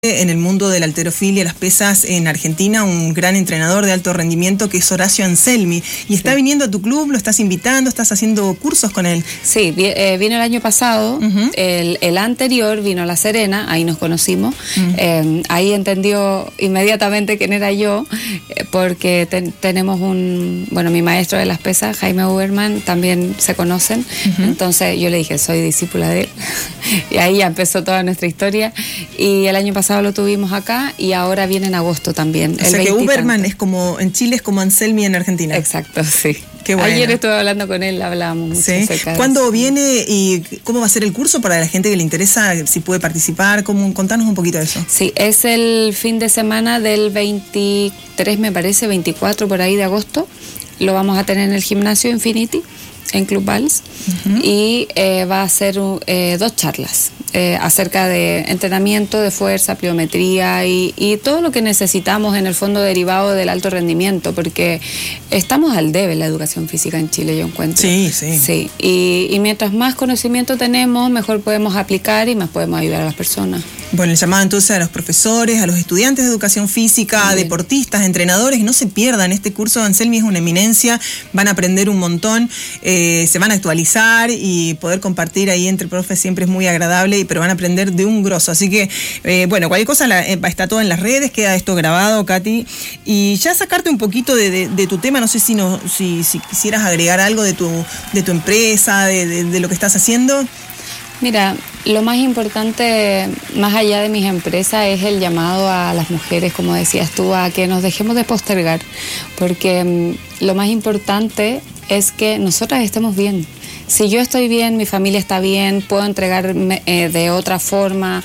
en el mundo de la halterofilia y las pesas en Argentina, un gran entrenador de alto rendimiento que es Horacio Anselmi, y está viniendo a tu club, lo estás invitando, estás haciendo cursos con él. Sí, vino el año pasado, el anterior vino a La Serena, ahí nos conocimos, ahí entendió inmediatamente quién era yo, porque tenemos mi maestro de las pesas, Jaime Uberman, también se conocen, entonces yo le dije, soy discípula de él, y ahí ya empezó toda nuestra historia, y el año pasado lo tuvimos acá y ahora viene en agosto también. O sea que Uberman es como, en Chile es como Anselmi en Argentina. Exacto, sí. Qué bueno. Ayer estuve hablando con él, hablábamos mucho. ¿Sí? ¿Cuándo viene y cómo va a ser el curso para la gente que le interesa, si puede participar? Contanos un poquito de eso. Sí, es el fin de semana del 23, me parece, 24 por ahí de agosto. Lo vamos a tener en el gimnasio Infinity, en Club Vals, y va a ser 2 charlas acerca de entrenamiento de fuerza, pliometría y todo lo que necesitamos en el fondo derivado del alto rendimiento, porque estamos al debe en la educación física en Chile, yo encuentro. Sí. Y mientras más conocimiento tenemos, mejor podemos aplicar y más podemos ayudar a las personas. Bueno, el llamado entonces a los profesores, a los estudiantes de educación física, a deportistas, entrenadores, no se pierdan este curso. Anselmi es una eminencia, van a aprender un montón, se van a actualizar y poder compartir ahí entre profes siempre es muy agradable, pero van a aprender de un grosso. Así que, cualquier cosa está todo en las redes, queda esto grabado, Katy. Y ya sacarte un poquito de tu tema, no sé si quisieras agregar algo de tu empresa, de lo que estás haciendo. Mira, lo más importante, más allá de mis empresas, es el llamado a las mujeres, como decías tú, a que nos dejemos de postergar, porque lo más importante es que nosotras estemos bien. Si yo estoy bien, mi familia está bien, puedo entregarme de otra forma,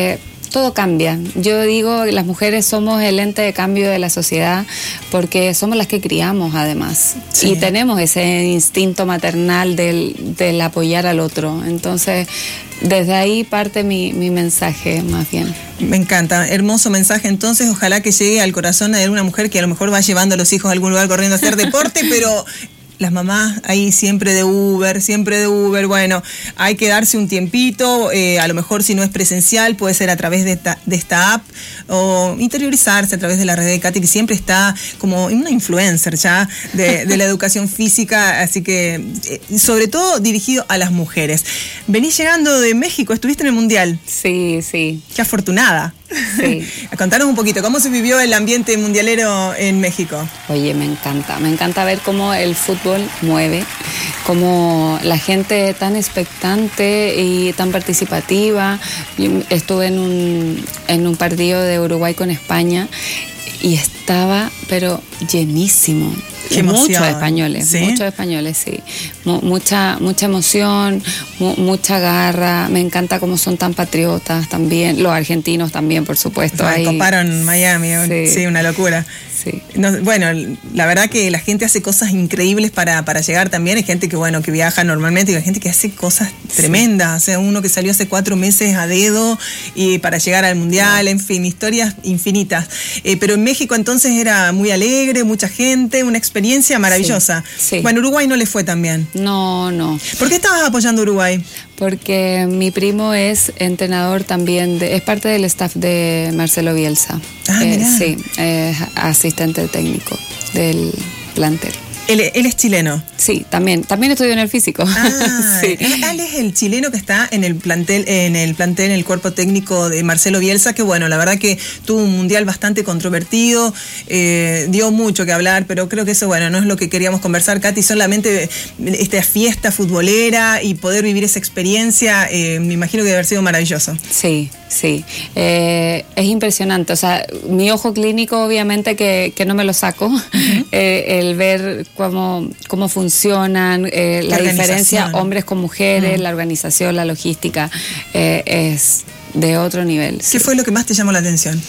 todo cambia. Yo digo, las mujeres somos el ente de cambio de la sociedad porque somos las que criamos además. Sí. Y tenemos ese instinto maternal del apoyar al otro. Entonces, desde ahí parte mi mensaje más bien. Me encanta, hermoso mensaje. Entonces, ojalá que llegue al corazón de alguna mujer que a lo mejor va llevando a los hijos a algún lugar corriendo a hacer deporte, pero las mamás ahí siempre de Uber, bueno, hay que darse un tiempito, a lo mejor si no es presencial, puede ser a través de esta app, o interiorizarse a través de la red de Katy, que siempre está como una influencer ya de la educación física, así que sobre todo dirigido a las mujeres. Venís llegando de México, ¿estuviste en el Mundial? Sí. Qué afortunada. Sí. Contanos un poquito, ¿cómo se vivió el ambiente mundialero en México? Oye, me encanta ver cómo el fútbol mueve, cómo la gente tan expectante y tan participativa. Yo estuve en un partido de Uruguay con España y estaba, pero llenísimo. Muchos españoles, sí. Mucha emoción, mucha garra. Me encanta cómo son tan patriotas también. Los argentinos también, por supuesto. Coparon Miami, sí, una locura. Sí. No, bueno, la verdad que la gente hace cosas increíbles para llegar también. Hay gente que viaja normalmente y hay gente que hace cosas tremendas. O sea, uno que salió hace 4 meses a dedo y para llegar al Mundial, en fin, historias infinitas. Pero en México entonces era muy alegre, mucha gente, una experiencia maravillosa. Sí. Bueno, Uruguay no le fue tan bien. No. ¿Por qué estabas apoyando a Uruguay? Porque mi primo es entrenador también, es parte del staff de Marcelo Bielsa. Sí, es asistente técnico del plantel. Él es chileno. Sí, también estudió en el físico. Sí. Él es el chileno que está en el plantel, en el cuerpo técnico de Marcelo Bielsa, que bueno, la verdad que tuvo un mundial bastante controvertido, dio mucho que hablar, pero creo que eso, bueno, no es lo que queríamos conversar, Katy, solamente esta fiesta futbolera y poder vivir esa experiencia, me imagino que debe haber sido maravilloso. Sí. Es impresionante, o sea, mi ojo clínico obviamente que no me lo saco, el ver cómo funcionan, la diferencia hombres con mujeres, la organización, la logística, es de otro nivel. ¿Qué fue lo que más te llamó la atención?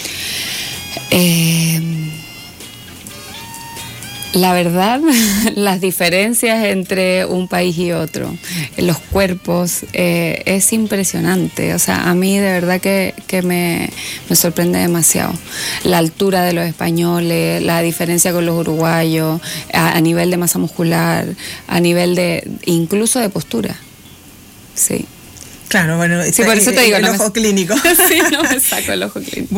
La verdad, las diferencias entre un país y otro, los cuerpos, es impresionante. O sea, a mí de verdad que me sorprende demasiado. La altura de los españoles, la diferencia con los uruguayos, a nivel de masa muscular, a nivel incluso de postura. Sí. Claro, bueno, Sí, por eso te digo, el ojo clínico. Sí, no me saco el ojo clínico.